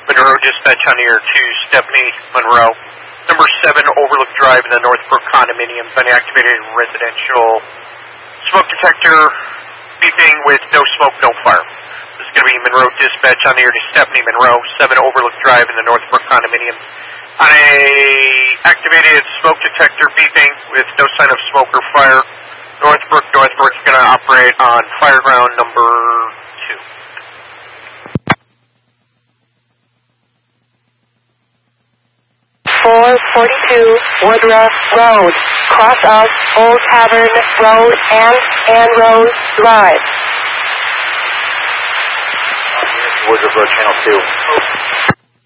Monroe dispatch on air to Stephanie Monroe. Number 7 Overlook Drive in the Northbrook condominiums, unactivated residential smoke detector beeping with no smoke, no fire. This is going to be Monroe dispatch on air to Stephanie Monroe, 7 Overlook Drive in the Northbrook condominiums. On a activated smoke detector beeping with no sign of smoke or fire. Northbrook is going to operate on fireground number 442 Woodruff Road, cross of Old Tavern Road and Rose Drive. Woodruff Road, Channel 2.